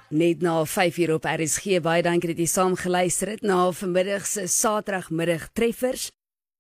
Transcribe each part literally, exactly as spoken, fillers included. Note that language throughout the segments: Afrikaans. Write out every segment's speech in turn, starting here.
Net na vyf uur op R S G, baie dankie dat jy saam geluister het na vanmiddag se Saterdagmiddag treffers.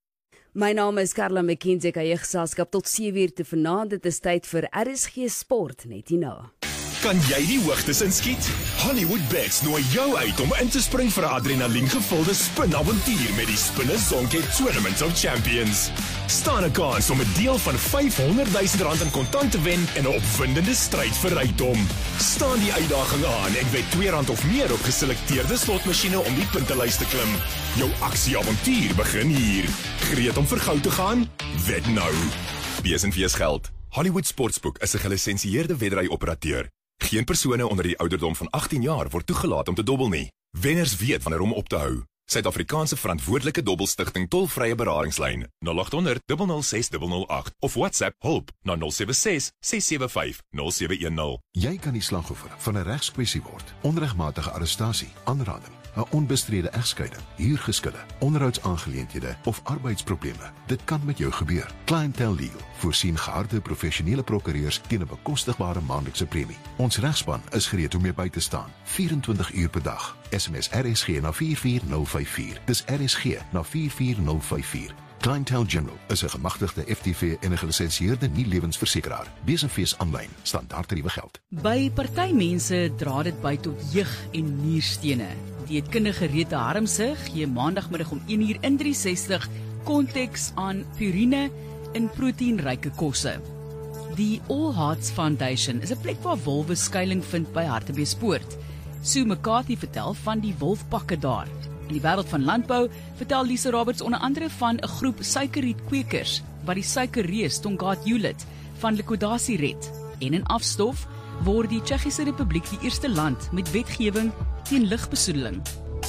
My naam is Carla McKenzie, ek het geselskap tot sewe uur te vanaand. Dit is tyd vir R S G Sport net hierna. Kan jy die hoogtes inskiet? Hollywood Bets nooi jou uit om in te spring vir 'n adrenaliengevulde spinavontuur met die Spinner Zonke Tournament of Champions. Staan 'n kans om 'n deel van vyfhonderd duisend rand in kontant te wen in 'n opwindende stryd vir rykdom. Staan die uitdaging aan en wed twee rand of meer op geselekteerde slotmasjiene om die puntelys te klim. Jou aksieavontuur begin hier. Gereed om vir goud te gaan? Wed nou. Bees en Vees geld. Hollywood Sportsbook is 'n gelisensieerde wedry-operateur. Geen persone onder die ouderdom van agttien jaar word toegelaat om te dobbel nie. Wenners weet wanneer om op te hou. Suid-Afrikaanse verantwoordelike dobbelstigting tolvrye beradingslyn nul agt honderd nul nul ses nul nul agt of WhatsApp hulp na nul sewe ses ses sewe vyf nul sewe een nul. Jy kan die slagoffer van 'n regskwessie word. Onregmatige arrestasie, aanranding, 'n onbestrede egskeiding, huurgeskille, onderhoudsaangeleenthede of arbeidsprobleme. Dit kan met jou gebeur. Clientele Legal voorsien geharde professionele prokureurs teen 'n bekostigbare maandelikse premie. Ons regspan is gereed om jou by te staan, vyf en twintig uur per dag. S M S R S G na vier vier nul vyf vier. Dis R S G na vier vier nul vyf vier. Clientele General is 'n gemagtigde F T V en 'n gelisensieerde nie-lewensversekeraar. Bees en Vees aanlyn, standaard tariewe geld. By party mense dra dit by tot jeug en nierstene. Dieetkundige Rete Harmse gee maandagmiddag om een uur in drie sestig konteks aan purine in proteïenryke kosse. Die All Hearts Foundation is 'n plek waar wolwe skuiling vind by Hartbeespoort. Sue McCarthy vertel van die wolfpakke daar. In die wêreld van landbou vertel Lisa Roberts onder andere van 'n groep suikerrietkweekers wat die suikerreus Tongaat Hewlett van likwidasie red. En in afstof word die Tsjechiese Republiek die eerste land met wetgewing teen lugbesoedeling.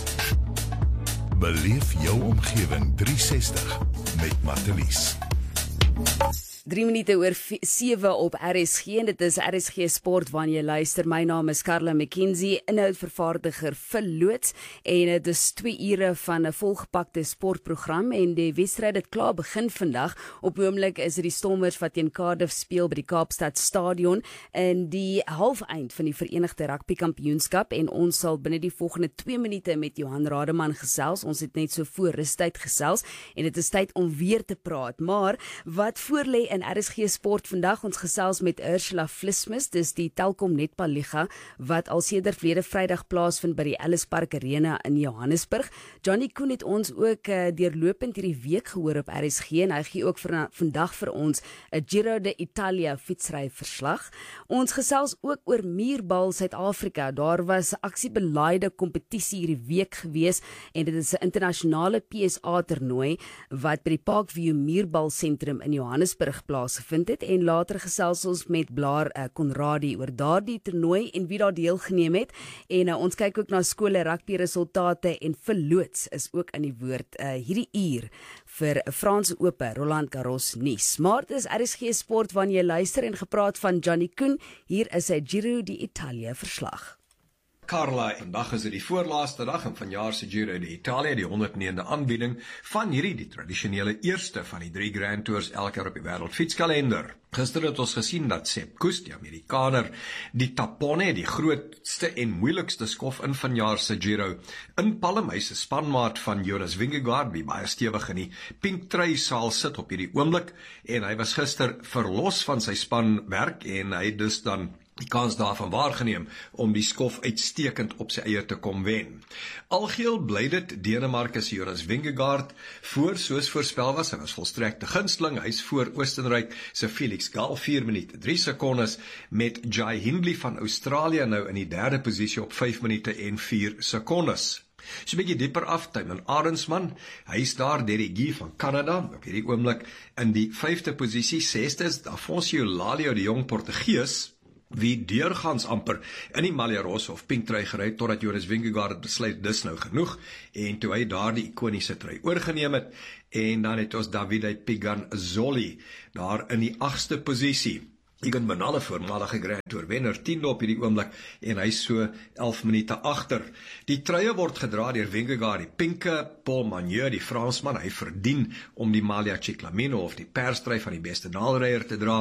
Beleef jou omgewing drie sestig met Martelies. drie minute oor sewe op R S G en dit is R S G Sport wanneer jy luister. My naam is Carla McKenzie, inhoudvervaardiger vir Loods en dit is twee ure van 'n volgepakte sportprogram en die wedstryd het klaar begin vandag. Op die oomblik is dit die Stormers wat teen Cardiff speel by die Kaapstad Stadion in die halfeind van die Verenigde Rugby Kampioenskap en ons sal binne die volgende twee minute met Johan Rademan gesels. Ons het net so voor rustyd gesels en dit is tyd om weer te praat. Maar wat voorlê in in R S G Sport vandag, ons gesels met Ursula Vlismus, dis die Telkom Netball Liga wat al sedert verlede Vrydag plaasvind by die Ellis Park Arena in Johannesburg. Johnny Koen het ons ook uh, deurlopend hierdie week gehoor op R S G en hy gee ook vir, vandag vir ons 'n Giro d'Italia fietsry verslag. Ons gesels ook oor muurbal Suid-Afrika. Daar was 'n aksiebelaide kompetisie hierdie week gewees en dit is 'n internasionale P S A toernooi wat by die Parkview Muurbal Sentrum in Johannesburg plaasgevind het en later gesels ons met Blaar uh, Conradie oor daardie toernooi en wie daar deelgeneem het en uh, ons kyk ook na skole rugby resultate en verloots is ook in die woord uh, hierdie uur vir Franse Ope Roland Garros nuus. Maar dit is R S G Sport wanneer jy luister en gepraat van Johnny Koen, hier is sy Giro d'Italia verslag. Carla, vandag is dit die voorlaaste dag en vanjaar se Giro d'Italia, die honderdnegende aanbieding van hierdie die tradisionele eerste van die drie Grand Tours elke jaar op die wêreldfietskalender. Gister het ons gesien dat Sepp Kuss, die Amerikaner, die Tapone, die grootste en moeilikste skof in vanjaar se Giro, in Palm, hy se spanmaat van Jonas Vingegaard, wie baie stewig in die pink trui saal sit op hierdie oomblik, en hy was gister verlos van sy spanwerk en hy dus dan die kans daarvan waargeneem om die skof uitstekend op sy eie te kom wen. Algeheel bly dit Denemarke se Jonas Vingegaard voor, soos voorspel was, hy was volstrekte gunsteling, hy is voor Oostenryk se Felix Gall vier minute drie sekondes, met Jai Hindley van Australië nou in die derde posisie op vyf minute en vier sekondes. So 'n bietjie dieper af, Tymon Arendsman, hy is daar, Derek Guy van Canada, op hierdie oomblik in die vyfde posisie, sesde is Afonso Lalio, die jong Portugees, wie deurgaans amper in die Malheros of pink trui gery totdat Jonas Vingegaard het besluit dis nou genoeg en toe hy daar die ikoniese trui oorgeneem het en dan het ons Davide Piganzoli daar in die agste posisie. Egan Bernal, voormalige Grand Tour wenner, tiende op hierdie oomblik en hy so elf minute agter. Die truie word gedra deur Vingegaard, die pinke, Paul Magneux, die Fransman, hy verdien om die Maglia Ciclamino of die perstrui van die beste naalryer te dra.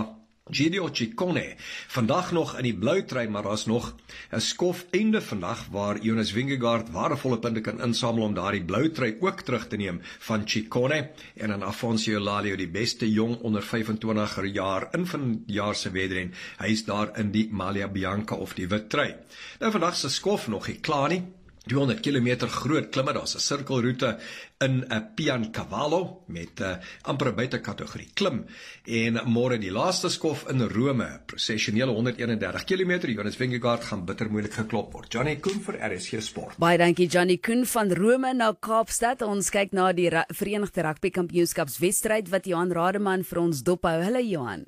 Gideon Ciccone, vandag nog in die blou trui, maar daar's nog 'n skof einde vandag waar Jonas Vingegaard waardevolle punte kan insamel om daardie blou trui ook terug te neem van Ciccone, en dan Afonso Eulalia, die beste jong onder vyfentwintig jaar in vanjaar se wedren. Hy is daar in die Maglia Bianca of die wit trui. Nou vandag se skof nog nie klaar nie. tweehonderd kilometer groot klimme, daar's 'n sirkelroete in 'n Piancavallo met 'n uh, amper 'n buitekategorie klim. En môre die laaste skof in Rome, prosessionele honderdeenendertig kilometer. Jonas Vingegaard gaan bitter moeilik geklop word. Johnny Koen vir R S G Sport. Baie dankie Johnny Koen van Rome na Kaapstad. Ons kyk na die Ra- Verenigde Rugby Kampioenskapswedstryd wat Johan Rademan vir ons dophou. Hallo Johan.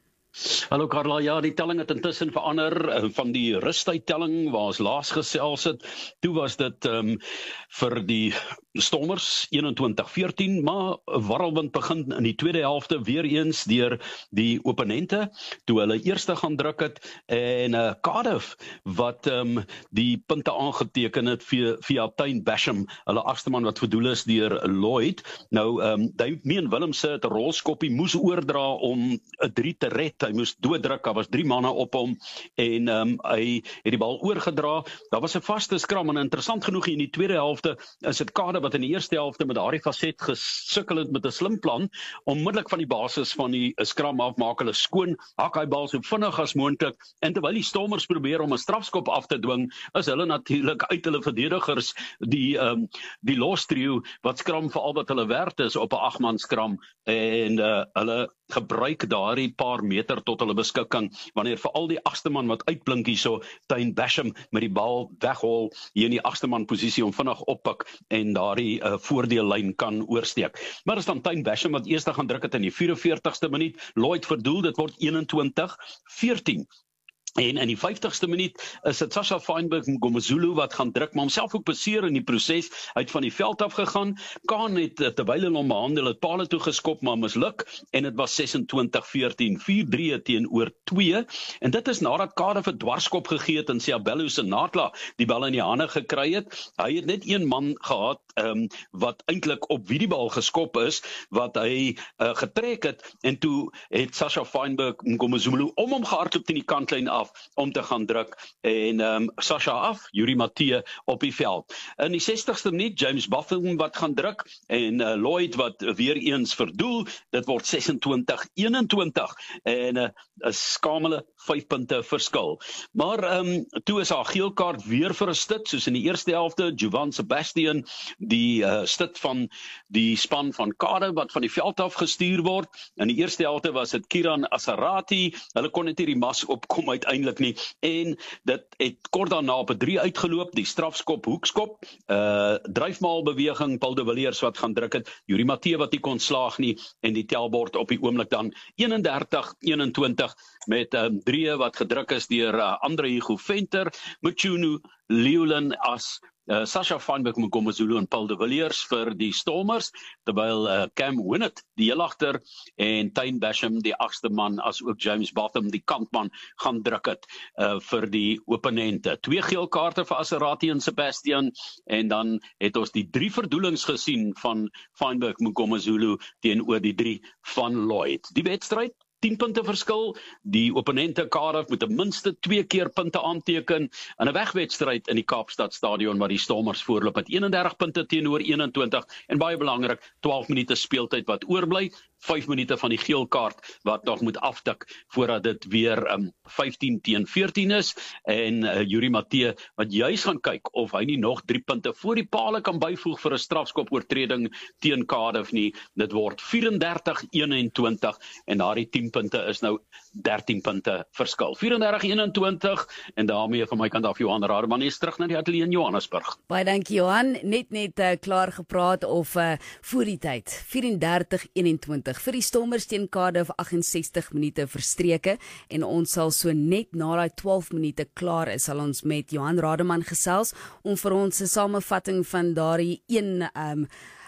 Hallo Karla, ja, die telling het intussen verander van die rustydtelling waar ons laas gesels het. Toe was dit um, vir die Stormers eenentwintig veertien, maar 'n warrelwind begin in die tweede helfte weer eens deur die opponente toe hulle eerste gaan druk het en uh, Cardiff wat um, die punte aangeteken het via, via Tyne Basham, hulle agste man wat verdoel is deur Lloyd. Nou, um, Damien Willemse het 'n rolskoppie moes oordra om 'n drie te red. Hy moes dooddruk, daar was drie manne op hom en um, hy het die bal oorgedra. Daar was 'n vaste skram en interessant genoeg in die tweede helfte is dit Cardiff wat in die eerste helfte met daardie faset gesukkel het met 'n slim plan, onmiddellik van die basis van die skram af maak hulle skoon, hak hy bal so vinnig as moontlik, en terwyl die Stormers probeer om 'n strafskop af te dwing, is hulle natuurlik uit hulle verdedigers die um, die los trio wat skram vir al wat hulle werd is op 'n agman skram, en uh, hulle gebruik daardie paar meter tot hulle beskikking, wanneer veral die agste man wat uitblink hierso, Tyne Basham met die bal weghol hier in die agste man posisie om vinnig oppik en daardie uh, voordeellyn kan oorsteek. Maar is dan Tyne Basham wat eers gaan druk het in die vyf-en-veertigste minuut, Lloyd verdoel, dit word eenentwintig veertien. En in die vyftigste minuut is dit Sasha Feinberg Mngomezulu wat gaan druk, maar homself ook beseer in die proses, uit van die veld af gegaan. Kaan het terwyl hulle hom behandel het pale toe geskop, maar misluk, en dit was sesentwintig veertien, vier drie teenoor twee, en dit is nadat Cardiff 'n dwarskop gegee het en Siabello Senatla die bal in die hande gekry het. Hy het net een man gehad um, wat eintlik op wie die bal geskop is, wat hy uh, getrek het, en toe het Sasha Feinberg Mngomezulu om hom gehardloop teen die kantlyn af om te gaan druk, en um, Sasha af, Yuri Mathieu op die veld. In die sestigste minuut, James Buffon wat gaan druk, en uh, Lloyd wat weer eens verdoel, dit word sesentwintig eenentwintig, en 'n uh, skamele vyf punte verskil. Maar um, toe is haar geel kaart weer vir 'n stit, soos in die eerste helfte, Jovan Sebastian, die uh, stit van die span van Cardiff wat van die veld af gestuur word. In die eerste helfte was dit Kiran Asarati, hulle kon net hierdie mas opkom uit eintlik nie, en dit het kort daarna op 'n drie uitgeloop, die strafskop, hoekskop, uh, dryfmaalbeweging, Paul de Villiers wat gaan druk het, Yuri Mathieu wat nie kon slaag nie, en die telbord op die oomblik dan eenendertig eenentwintig, met um, drie wat gedruk is deur uh, Andre Hugo Venter, Mchunu Leolin as Uh, Sasha Feinberg Mngomezulu en Paul de Villiers vir die Stormers, terwyl uh, Cam Winnett die heel agter en Tyne Basham die agste man, as ook James Botham die kantman gaan druk het uh, vir die opponente. Twee geel kaarte vir Asarati en Sebastian, en dan het ons die drie verdoelings gesien van Feinberg Mngomezulu teenoor die drie van Lloyd. Die wedstryd tien punte verskil, die opponente Cardiff moet ten minste twee keer punte aanteken in 'n wegwedstryd in die Kaapstad Stadion waar die Stormers voorloop met eenendertig punte teenoor eenentwintig, en baie belangrik, twaalf minute speeltyd wat oorbly, vyf minute van die geel kaart wat nog moet aftik voordat dit weer um, vyftien teen veertien is, en uh, Yuri Mathieu wat juis gaan kyk of hy nie nog drie punte voor die pale kan byvoeg vir 'n strafskop oortreding teen Cardiff nie. Dit word vierendertig eenentwintig, en daardie tien punte is nou dertien punte verskil. vierendertig eenentwintig, en daarmee van my kant af Johan Rademan is terug na die ateljee in Johannesburg. Baie dankie Johan, net net uh, klaar gepraat of uh, voor die tyd, vierendertig eenentwintig vir die Stormers teen Cardiff, agt en sestig minute verstreke, en ons sal so net na daai twaalf minute klaar is, sal ons met Johan Rademan gesels om vir ons 'n samevatting van daardie een um,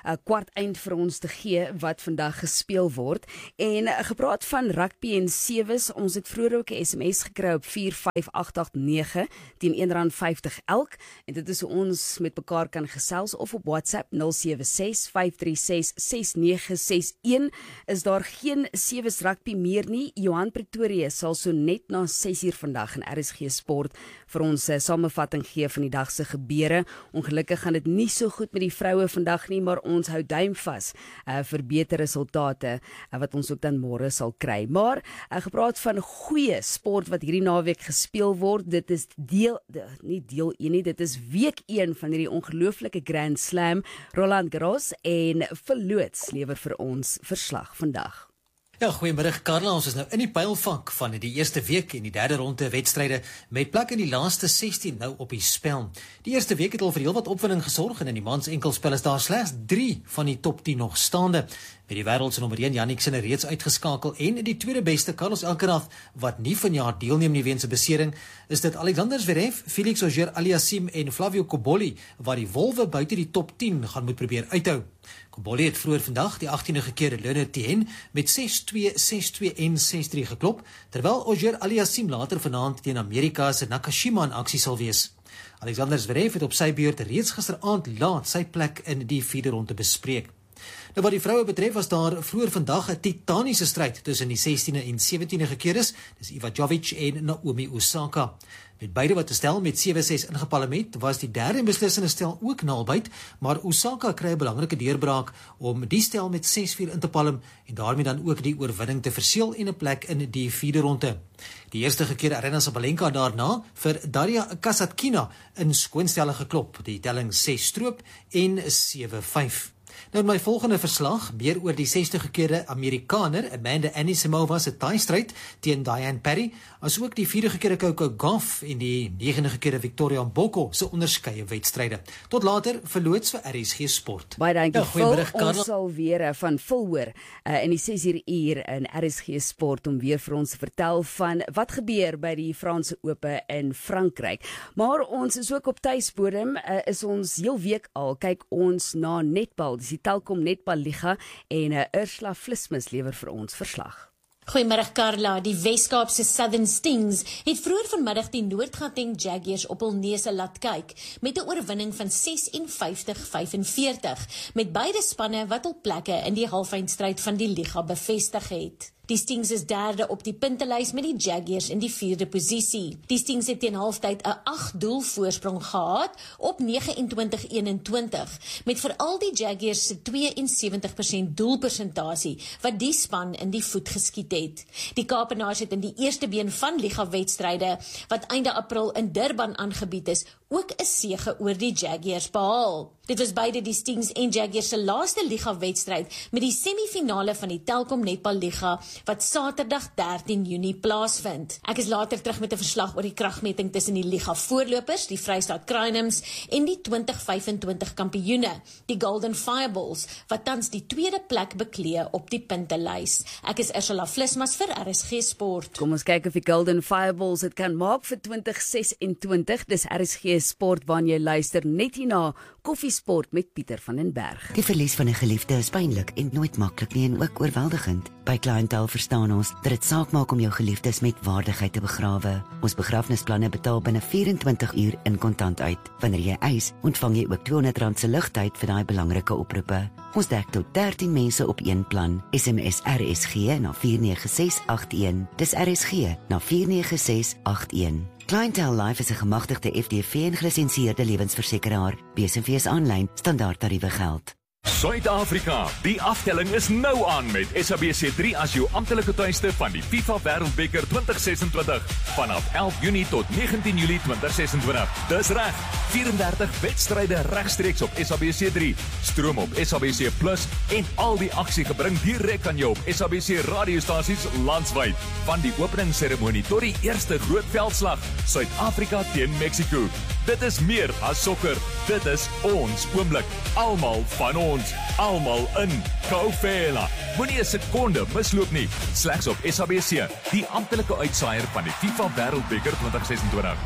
'n kwart eind vir ons te gee wat vandag gespeel word. En uh, gepraat van rugby en sewes, ons het vroeër ook 'n S M S gekry op vier vyf agt agt nege teen een rand vyftig elk, en dit is hoe ons met mekaar kan gesels, of op WhatsApp nul sewe ses vyf drie ses ses nege ses een. Is daar geen sewes rugby meer nie? Johan Pretoria sal so net na ses uur vandag in R S G Sport vir ons uh, samevatting gee van die dag se gebeure. Ongelukkig gaan dit nie so goed met die vroue vandag nie, maar ons hou duim vas uh, vir beter resultate uh, wat ons ook dan môre sal kry. Maar uh, gepraat van goeie sport wat hierdie naweek gespeel word, dit is deel de, nie deel een nie, dit is week een van hierdie ongelooflike Grand Slam. Roland Garros en verloots lewer vir ons verslag vandag. Ja, goeiemiddag Karla, ons is nou in die pylvak van die eerste week en die derde ronde wedstryde met plek in die laaste sestien nou op die spel. Die eerste week het al vir heelwat opwinding gesorg en in die mans enkelspel is daar slegs drie van die top tien nog staande. Met die wêreld se nommer een Jannik Sinner reeds uitgeskakel en die tweede beste Carlos Alcaraz wat nie vanjaar deelneem nie weens 'n besering, is dit Alexander Zverev, Felix Auger-Aliassime en Flavio Cobolli wat die wolwe buite die top tien gaan moet probeer uithou. Cobolli het vroeër vandag die agtiende gekeerde Leonard Tien met ses twee, ses twee en ses drie geklop, terwyl Auger-Aliassime later vanaand teen Amerika se Nakashima in aksie sal wees. Alexander Zverev het op sy beurt reeds gisteraand laat sy plek in die vierde ronde bespreek. Nou wat die vroue betref, was daar vroeër vandag 'n titaniese stryd tussen die sestiende en sewentiende gekeerdes, dis Iva Jovic en Naomi Osaka. Met beide wat te stel met sewe ses ingepalm het, was die derde beslissende stel ook naalbyt, maar Osaka kry 'n belangrike deurbraak om die stel met ses vier in te palm en daarmee dan ook die oorwinning te verseël en 'n plek in die vierde ronde. Die eerste gekeerde Aryna Sabalenka daarna vir Daria Kasatkina in skoonstelle geklop, die telling ses stroop en sewe vyf. Nou in my volgende verslag, meer oor die sesde gekeerde Amerikaner Amanda Anisimova se taaistryd teen Diane Parry, as ook die vierde gekeerde Coco Gauff en die negende gekeerde Victoria Mboko se onderskeie wedstryde. Tot later, verloots vir R S G Sport. Baie dankie, ja, Phil. Ons sal weer uh, van Phil hoor uh, in die ses uur uur in R S G Sport om weer vir ons te vertel van wat gebeur by die Franse Ope in Frankryk. Maar ons is ook op tuisbodem, uh, is ons heel week al, kyk ons na netbal, dis die Telkom Netbal Liga en uh, Ursula Vlismus lewer vir ons verslag. Goeiemiddag Karla, die Weskaapse Southern Stings het vroeër vanmiddag die Noord-Gauteng Jaguars op hul neuse laat kyk met 'n oorwinning van ses en vyftig vyfenveertig met beide spanne wat hul plekke in die halfeindstryd van die liga bevestig het. Die Stings is derde op die puntelys met die Jaguars in die vierde posisie. Die Stings het teen halftyd 'n agt doel voorsprong gehad op negenentwintig eenentwintig, met veral die Jaguars se twee en sewentig persent doelpersentasie wat die span in die voet geskiet het. Die Kaapenaars het in die eerste been van liga-wedstryde wat einde April in Durban aangebied is, ook 'n sege oor die Jaguars behaal. Dit was beide die Stings en Jaguars se laaste liga-wedstryd met die semifinale van die Telkom Netbal Liga wat Saterdag dertien Junie plaasvind. Ek is later terug met 'n verslag oor die kragmeting tussen die liga voorlopers, die Vrystaat Crinums en die twintig vyfentwintig kampioene, die Golden Fireballs, wat tans die tweede plek beklee op die puntelys. Ek is Ursula Vlismas vir R S G Sport. Kom ons kyk of die Golden Fireballs dit kan maak vir twintig sesentwintig. Dis R S G Sport waarna jy luister net hierna Koffiesport met Pieter van den Berg. Die verlies van 'n geliefde is pynlik en nooit maklik nie en ook oorweldigend. By Clientele verstaan ons dat dit saak maak om jou geliefdes met waardigheid te begrawe. Ons begrafnisplanne betaal binne vyf-en-twintig uur in kontant uit. Wanneer jy eis, ontvang jy ook tweehonderd rand se ligtyd vir daai belangrike oproepe. Ons dek tot dertien mense op een plan. S M S R S G na vier nege ses agt een. Dis R S G na vier nege ses agt een. Clientele Life is 'n gemagtigde F D V en gelisensieerde lewensversekeraar. B S V is aanlyn, standaard tariewe geld. Suid-Afrika, die aftelling is nou aan met S A B C drie as jou amptelike tuiste van die FIFA Wêreldbeker twintig sesentwintig vanaf elf Junie tot negentien Julie twintig sesentwintig. Dis reg, vyf-en-dertig wedstryde regstreeks op S A B C drie. Stroom op S A B C Plus en al die aksie gebring direk aan jou op S A B C radiostasies landwyd. Van die openingsseremonie tot die eerste groot veldslag, Suid-Afrika teen Mexico. Dit is meer as sokker, dit is ons oomblik. Almal van ons, almal in Kaufela. Moenie 'n sekonde misloop nie, slegs op S A B C, die amptelike uitsaaier van die FIFA Wêreldbeker twintig sesentwintig.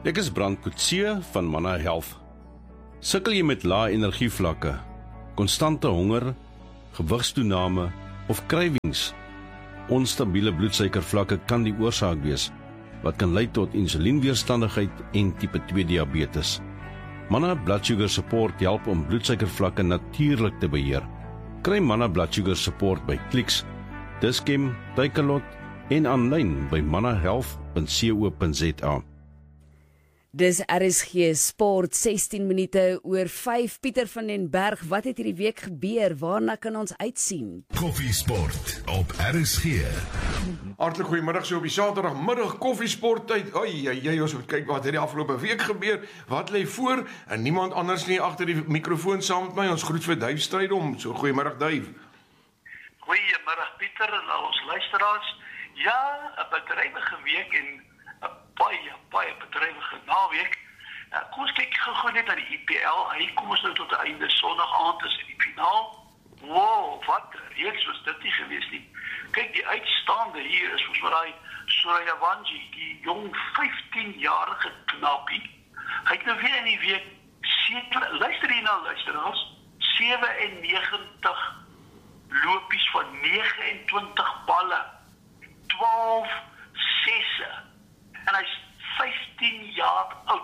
Ek is Brand Kutse van Manna Health. Sukkel jy met lae energievlakke, konstante honger, gewigstoename of krywings? Onstabiele bloedsuikervlakke kan die oorsaak wees, wat kan lei tot insulienweerstandigheid en tipe twee diabetes. Manna Blood Sugar Support help om bloedsuikervlakke natuurlik te beheer. Kry Manna Blood Sugar Support by Clicks, Dis-Chem, Takealot en aanlyn by manna health punt co punt za. Dis R S G Sport, sestien minute oor vyf. Pieter van den Berg, wat het hierdie week gebeur? Waarna kan ons uitsien? Koffiesport op R S G. Hartlik goeiemiddag, so op die Saterdagmiddag koffiesport tyd. Oi, jy ons moet kyk wat het die afgelope week gebeur. Wat lê voor? En niemand anders nie agter die mikrofoon saam met my. Ons groet vir Duif Strydom. So goeiemiddag Duif. Goeiemiddag Pieter en al ons luisteraars. Ja, 'n bedrywige week en 'n baie baie bedrywige naweek. Nou, kom ons kyk gou-gou net na die I P L. Hy kom ons nou tot die einde. Sondag aand is in die finaal. Wow, wat 'n reeks was dit nie gewees nie. Kyk, die uitstaande hier is ons maar daai Suryavanshi, die jong vyftienjarige knappie. Hy het nou weer in die week sewe, luister hier nou luisteraars, sewennegentig lopies van nege en twintig balle, twaalf sesse. En hy's vyftien jaar oud.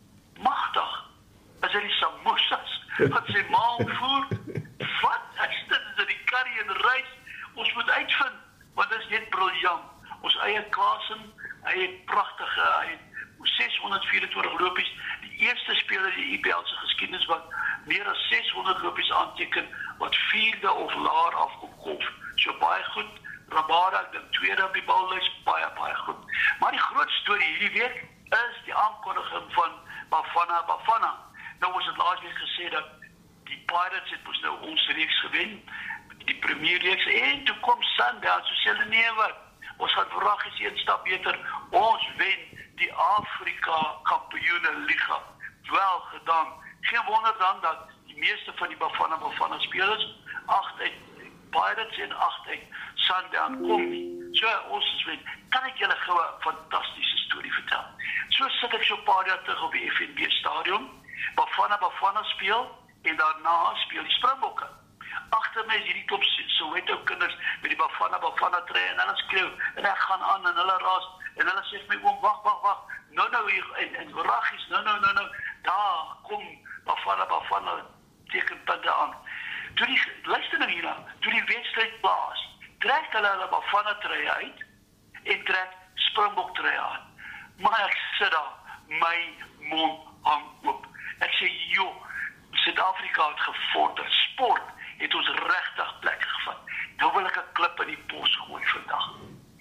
Magtig. As hy die samosas wat sy ma voer. Wat? Is dit is die curry en rys? Ons moet uitvind, want dit is net briljant. Ons eie Klaasen, hy het pragtige, hy het seshonderdvyerentwintig lopies. Die eerste speler in die I P L se geskiedenis wat meer as seshonderd lopies aanteken, wat vierde of laer afkom golf. So baie goed. Rabada, ek dink tweede op die ballys, baie, baie goed. Maar die groot storie hierdie week is die aankondiging van Bafana Bafana. Nou was het laasweek gesê dat die Pirates het ons nou ons reeks gewen, die Premier Reeks, en toe kom Sundowns, so sê hulle nee wat, ons gaan verraggies een stap beter, ons wen die Afrika Kampioene Liga. Wel gedaan. Geen wonder dan dat die meeste van die Bafana Bafana spelers, agt uit Pirates en agt uit Sundowns kom nie. So, ons is wen. Kan ek julle gou 'n fantastiese storie vertel? So sit ek so 'n paar jaar terug op die F N B stadion, Bafana Bafana speel, en daarna speel die Springbokke. Agter my is hierdie klop Soweto kinders met die Bafana Bafana trei, en hulle skreeu, en ek gaan aan, en hulle raas, en hulle sê vir my, oom, wag, wag, wag, nou nou, en, en raggies, nou nou, nou nou, daar kom Bafana Bafana tekenpunte aan. Toe die, luister nou hierna, toe die wedstryd plaas, trek hulle hulle Bafana trei uit, en trek Springbok trei aan. Maar ek sit daar, my mond hang oop. Ek sê, joh, Suid-Afrika het gevorder, sport het ons regtig plek gevat. Nou wil ek 'n klip in die bos gooi vandag.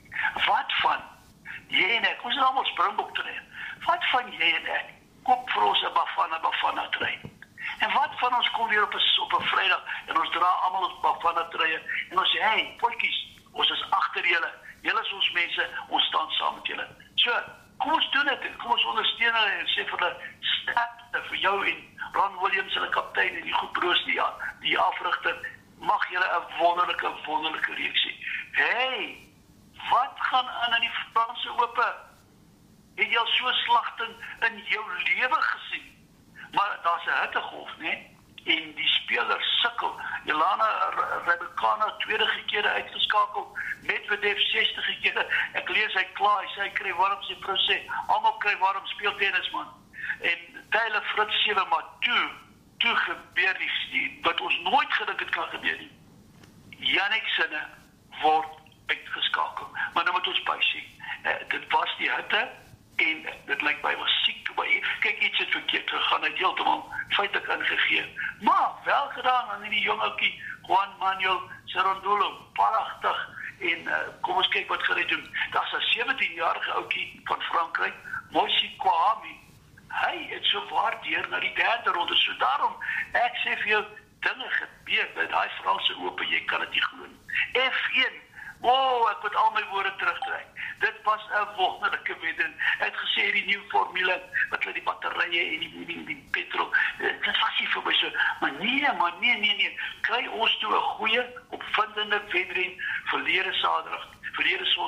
Wat van jy en ek, ons is allemaal Springbok trei, wat van jy en ek, koop vir ons 'n Bafana Bafana trei? En wat van ons kom weer op 'n op 'n Vrydag en ons dra almal ons Bafana treie en ons sê, hey, potjies, ons is agter julle. Julle is ons mense, ons staan saam met julle. So, kom ons doen dit. Kom ons ondersteun hulle en sê vir hulle sterkte vir jou en Ron Williams, hulle kaptein en die goed broers die die afrigter. Mag julle 'n wonderlike wonderlike reeks hê. Hey, wat gaan aan in die Franse Ope? Het jy al so slagting in jou lewe gesien? Maar daar's 'n hittegolf, né? En die spelers sukkel. Jelena Rybakina tweede keer uitgeskakel, Medvedev sestig keer. Ek lees hy klaar, hy sê hy kry warm, sy vrou sê, almal kry warm, speel tennis man. En Taylor Fritz sewe, maar toe, toe gebeur die, wat ons nooit gedink het kan gebeur nie. Jannik Sinne word uitgeskakel. Maar nou moet ons by sê, uh, dit was die hitte, en dit lyk by was siek, by, kyk iets het verkeerd gegaan, hy het heeltemal feitlik ingegee. Maar, wel gedaan, en die jong oukie, Juan Manuel Cerundolo, prachtig, en uh, kom ons kyk wat gaan hy doen. Daar is 'n sewentienjarige oukie van Frankryk, Moisie Kwahami, hy het so waardeer na die derde ronde, so daarom, ek sê vir jou, dinge gebeur by die Franse Ope, jy kan het nie glo nie. F een, oh, ek moet al my woorde terugtrek. Dit was 'n wonderlike wedren. Ek het gesê die nuwe formule wat hulle die batterye en die, die, die petrol, dit was nie vir my so, maar nee, maar nee, nee, nee, kry ons toe 'n goeie, opvindende wedren verlede Saterdag, verlede Sondag,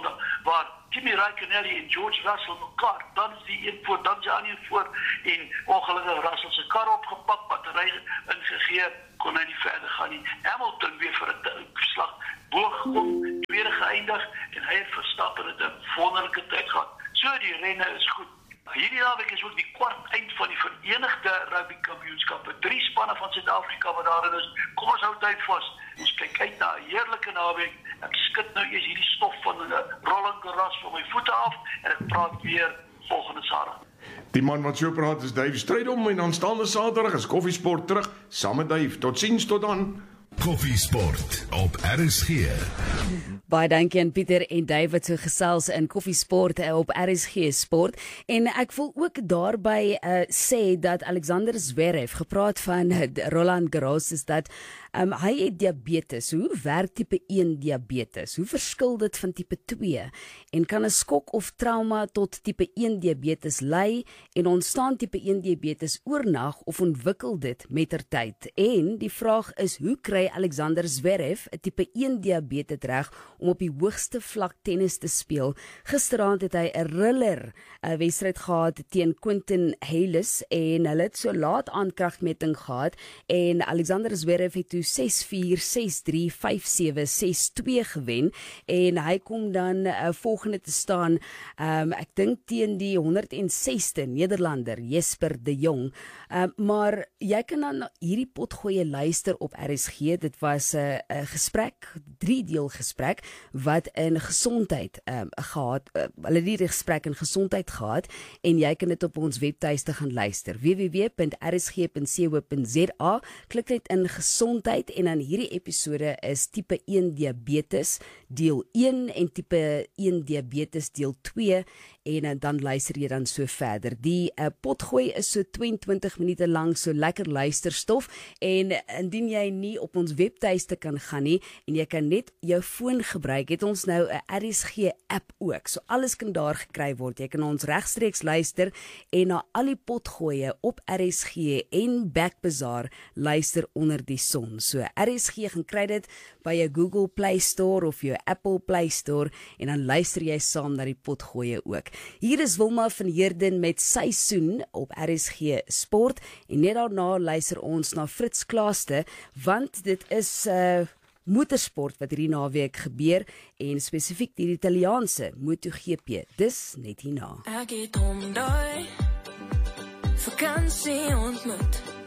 waar Kimi Raikkonen en George Russell mekaar, dan is die een voor, dan is die ander voor, en ongelukkig Russell se kar opgepak, battery ingegee, kon hy nie verder gaan nie. Hamilton weer vir 'n slag boog om tweede geëindig, en hy het Verstappen het 'n wonderlike tyd gehad. So die renne is goed. Hierdie naweek is ook die kwart eind van die Verenigde Rugby Kampioenskappe. Drie spanne van Suid-Afrika wat daarin is. Kom ons hou tyd vas. Ons kyk uit na 'n heerlike naweek. Ek skud nou eers hierdie stof van 'n Roland Garros van my voete af en ek praat weer volgende Saterdag. Die man wat so praat is Dave Strydom en aanstaande Saterdag is Koffiesport terug saam met Dave. Totsiens tot dan. Koffiesport op R S G. Baie dankie aan Pieter en David so gesels in Koffiesport op R S G Sport. En ek wil ook daarby uh, sê dat Alexander Zverev gepraat van uh, Roland Garros is dat um, hy het diabetes. Hoe werk tipe een diabetes? Hoe verskil dit van tipe twee? En kan 'n skok of trauma tot tipe een diabetes lei en ontstaan tipe een diabetes oornag of ontwikkel dit mettertyd? En die vraag is, hoe kry Alexander Zverev 'n tipe een diabetes reg om op die hoogste vlak tennis te speel? Gisteraand het hy 'n riller 'n wedstryd gehad teen Quentin Halys en hulle het so laat aan kragmeting gehad en Alexander Zverev het toe ses vier, ses drie, vyf sewe, ses twee gewen en hy kom dan uh, volgende te staan, um, ek dink teen die honderd en sesde Nederlander Jesper de Jong. Um, maar jy kan dan hierdie potgoeie luister op R S G. Dit was 'n uh, uh, gesprek, drie deel gesprek wat in gesondheid um, gehad, uh, hulle die gesprek in gesondheid gehad en jy kan dit op ons webtuiste gaan luister, w w w punt r s g punt co punt z a. Klik net in gesondheid en dan hierdie episode is tipe een diabetes deel een en tipe een diabetes deel twee en uh, dan luister jy dan so verder. Die uh, potgooi is so twee-en-twintig minute lang, so lekker luisterstof en uh, indien jy nie op ons webtuiste kan gaan nie en jy kan net jou foon gebruik, het ons nou 'n R S G app ook. So alles kan daar gekry word. Jy kan ons regstreeks luister en na al die potgoeie op R S G en Backbazaar luister onder die son. So R S G gaan kry dit by jou Google Play Store of jou Apple Play Store en dan luister jy saam na die potgoeie ook. Hier is Wilma van Heerden met Seisoen op R S G Sport en net daarna luister ons na Fritz Klaaste want dit is 'n uh, motorsport wat hierdie naweek gebeur en spesifiek die Italiaanse MotoGP. Dis net hierna. Ek het hom daai vakansie ontmoet.